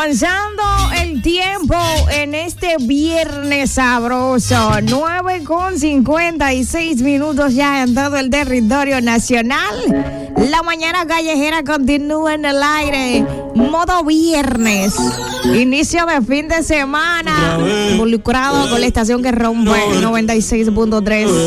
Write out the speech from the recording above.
avanzando el tiempo en este viernes sabroso. 9:56 ya en todo el territorio nacional. La mañana callejera continúa en el aire. Modo viernes. Inicio de fin de semana. Involucrado con la estación que rompe 96.3.